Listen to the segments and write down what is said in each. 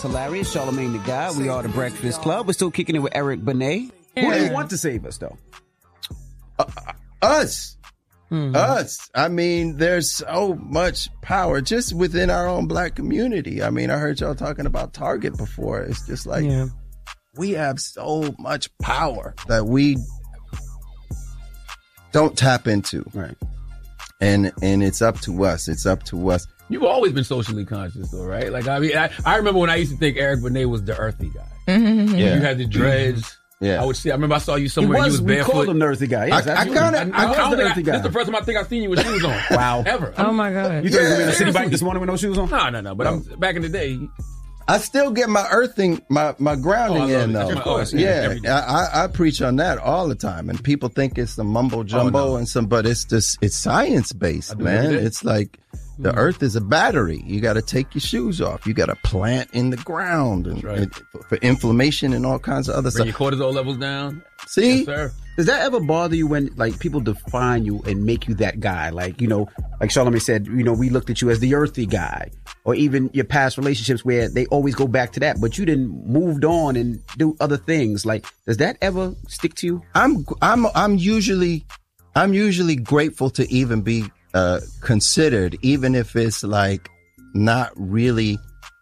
hilarious. Charlamagne the Guy. We are the Breakfast Club. We're still kicking it with Eric Benet. Who do you want to save us, though? Us. Us. I mean, there's so much power just within our own black community. I mean, I heard y'all talking about Target before. It's just like, we have so much power that we don't tap into. Right. And it's up to us. It's up to us. You've always been socially conscious, though, right? Like, I mean, I remember when I used to think Eric Benet was the earthy guy. Mm-hmm. Yeah. You had the dreads. Yeah. I would see. I remember I saw you somewhere and you was barefoot. We called him the earthy guy. Yes, I was the earthy guy. This is the first time I think I've seen you with shoes on. Wow. Ever. Oh, my God. You think you were in a city bike this morning with no shoes on? No. But I'm back in the day. I still get my earthing, my grounding in, though. Of course. Yeah. I preach on that all the time. And people think it's some mumbo jumbo but it's science based, man. It's like the earth is a battery. You got to take your shoes off. You got to plant in the ground and for inflammation and all kinds of other stuff. Bring your cortisol levels down. See? Yes, sir. Does that ever bother you when, like, people define you and make you that guy? Like, you know, like Charlamagne said, you know, we looked at you as the earthy guy, or even your past relationships where they always go back to that, but you didn't moved on and do other things. Like, does that ever stick to you? I'm usually grateful to even be considered, even if it's like not really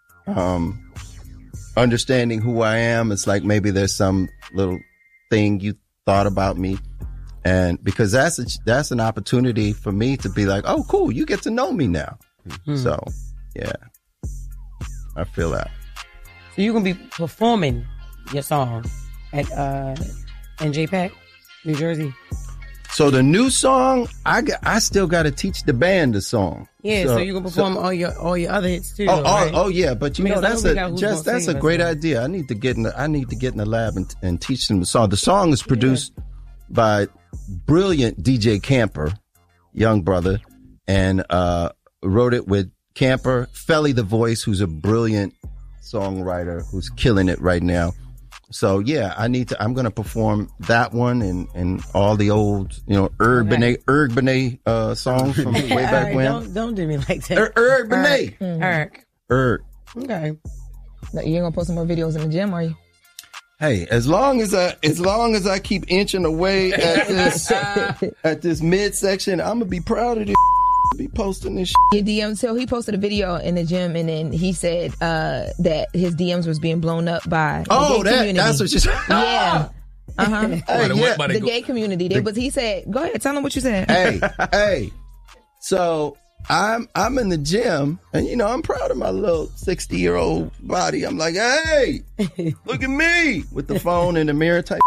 understanding who I am. It's like maybe there's some little thing you thought about me, and because that's an opportunity for me to be like, oh, cool, you get to know me now. So yeah, I feel that. So you're gonna be performing your song at NJPAC, New Jersey. So the new song, I still got to teach the band the song. Yeah, so you can perform all your other hits too. Oh yeah, but you know that's a great well. idea. I need to get in the lab and teach them the song. The song is produced by brilliant DJ Camper, young brother, and wrote it with Camper, Felly the Voice, who's a brilliant songwriter who's killing it right now. So yeah, I'm going to perform that one and all the old, you know, Erg Benet songs from way back when. Don't do me like that. Erg Benet. Erg. Okay. You ain't gonna post some more videos in the gym, are you? Hey, as long as I keep inching away at this midsection, I'm gonna be proud of this. Be posting this shit. DMs. So he posted a video in the gym, and then he said that his DMs was being blown up by the gay community. That's what you said. Yeah. The gay community. He said, go ahead, tell them what you said. Hey. So I'm in the gym, and you know I'm proud of my little 60-year-old body. I'm like, hey, look at me with the phone in the mirror type.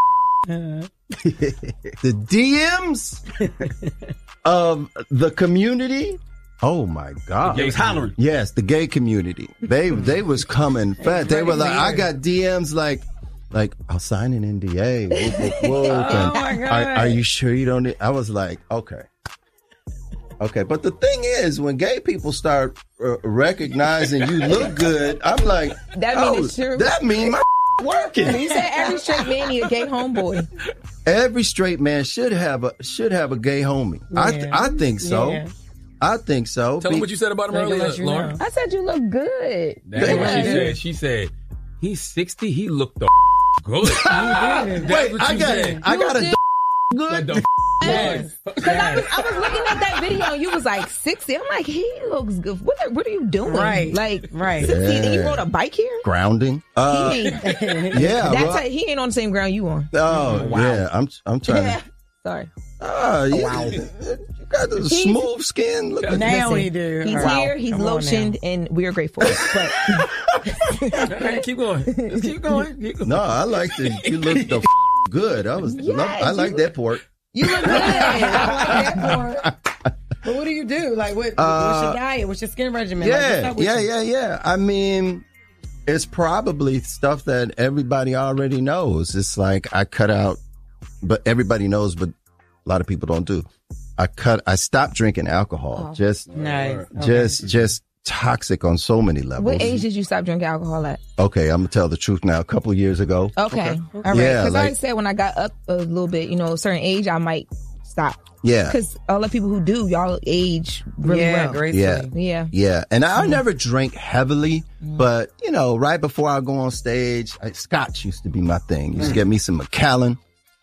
The DMs of the community. Oh my God! They was hollering. Yes, the gay community. They was coming fat. They were like, I got DMs like I'll sign an NDA. Whoop. Oh my God! Are you sure you don't? I was like, okay. But the thing is, when gay people start recognizing you look good, I'm like, that means it's true. That means my working. He said every straight man need a gay homeboy. Every straight man should have a gay homie. Yeah. I think so. Yeah. I think so. Tell him what you said about him earlier, Lauren. I said you look good. That's what she said. She said he's 60. He looked good. Wait, I got a good. Yes. Because I was looking at that video and you was like 60. I'm like, he looks good. What are you doing? Right. 60. And you rode a bike here? Grounding. Yeah. He ain't on the same ground you on. Oh, wow. Yeah. I'm trying to. Sorry. Oh, yeah. Wow. You got the smooth skin. Look now he do. He's here. He's lotioned, and we are grateful. But keep going. Just keep going. No, I like that you look good. I like that pork. You look good. I like that part. But what do you do? Like, what's your diet? What's your skin regimen? Yeah. I mean, it's probably stuff that everybody already knows. It's like I cut out, but everybody knows, but a lot of people don't do. I stopped drinking alcohol. Just toxic on so many levels. What age did you stop drinking alcohol at? Okay, I'm gonna tell the truth now. A couple of years ago. Okay. All right. Because I said when I got up a little bit, you know, a certain age, I might stop. Yeah. Because all the people who do, y'all age really Yeah, well. gracefully. Yeah. Yeah. And I never drank heavily, but, you know, right before I go on stage, scotch used to be my thing. Used to get me some Macallan.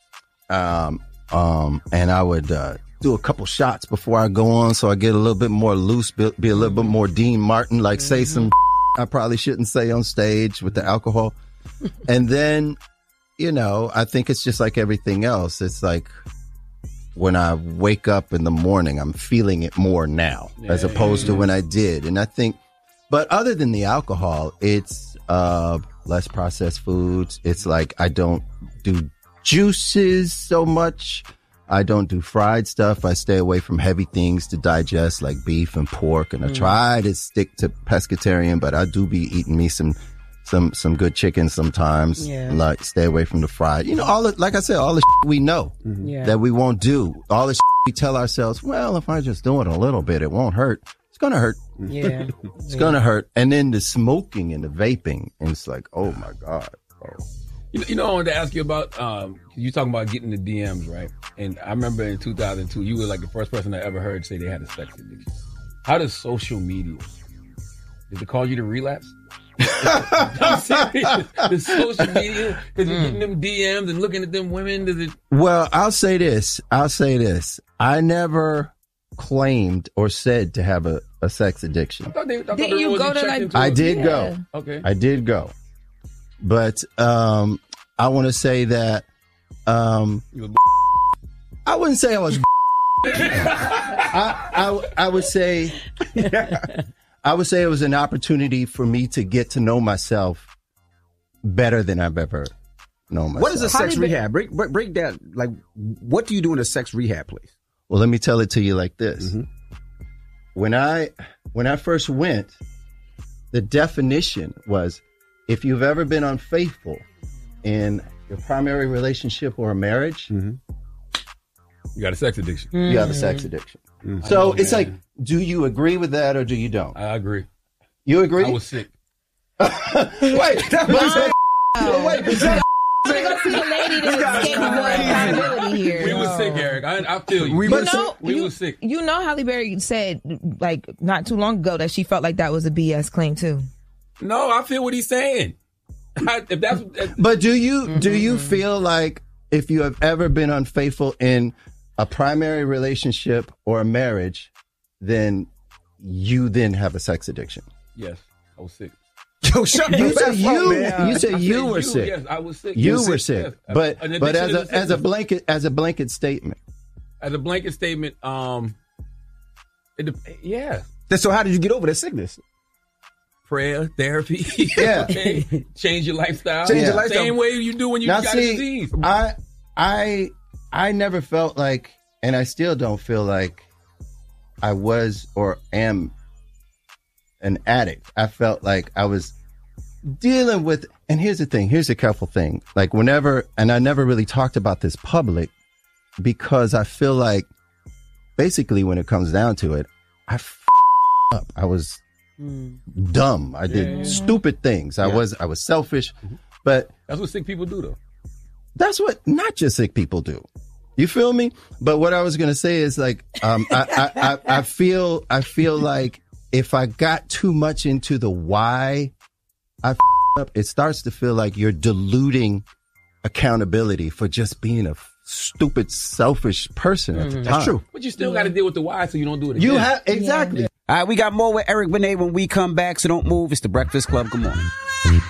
And I would do a couple shots before I go on so I get a little bit more loose, be a little bit more Dean Martin, like say some I probably shouldn't say on stage with the alcohol. And then, you know, I think it's just like everything else. It's like when I wake up in the morning, I'm feeling it more now as opposed to when I did. And I think, but other than the alcohol, it's less processed foods. It's like I don't do juices so much. I don't do fried stuff. I stay away from heavy things to digest like beef and pork. And I try to stick to pescatarian, but I do be eating me some good chicken sometimes. Yeah. Like stay away from the fried. You know, all the, like I said, all the we know that we won't do. All the we tell ourselves, well, if I just do it a little bit, it won't hurt. It's going to hurt. Yeah. It's going to hurt. And then the smoking and the vaping. And it's like, oh my God. Oh. You know, I wanted to ask you about, you talking about getting the DMs, right? And I remember in 2002, you were like the first person I ever heard say they had a sex addiction. How does social media, did it call you to relapse? I'm serious. The social media, because you're getting them DMs and looking at them women, does it? Well, I'll say this. I never claimed or said to have a sex addiction. I thought Didn't you go to like? I did go. Okay. I did go. But I want to say that I wouldn't say I was. I would say it was an opportunity for me to get to know myself better than I've ever known myself. What is a sex rehab? Break down. Like, what do you do in a sex rehab place? Well, let me tell it to you like this. When I first went, the definition was, if you've ever been unfaithful in your primary relationship or a marriage, you got a sex addiction. you have a sex addiction. So it's like, do you agree with that or do you don't? I agree. You agree? I was sick. Wait, I'm gonna go see the lady that escaped accountability here. We was sick, Eric. I feel you. We was sick. You know, Halle Berry said like not too long ago that she felt like that was a BS claim too. No, I feel what he's saying. If that's, but do you feel like if you have ever been unfaithful in a primary relationship or a marriage, then you then have a sex addiction? yes, I was sick. Yo, shut You the said man. you said you were sick. Yes, I was sick. You were sick. Yes. But An addiction is as a blanket statement. As a blanket statement, yeah. So how did you get over that signess? Prayer, therapy. Yeah. Okay. Change your lifestyle. Change your lifestyle. Same way you do when you Now got a see, disease. I never felt like, and I still don't feel like I was or am an addict. I felt like I was dealing with, and here's the thing, here's the careful thing. Like whenever, and I never really talked about this public because I feel like basically when it comes down to it, I up. I was dumb. I did stupid things. I was selfish, but That's what sick people do, though. that's what not just sick people do. You feel me? But what I was gonna say is like, I feel like if I got too much into the why I up, it starts to feel like you're diluting accountability for just being a stupid, selfish person at the time. That's true. But you still got to deal with the why so you don't do it again. You have exactly. All right, we got more with Eric Benet when we come back, so don't move. It's the Breakfast Club. Good morning.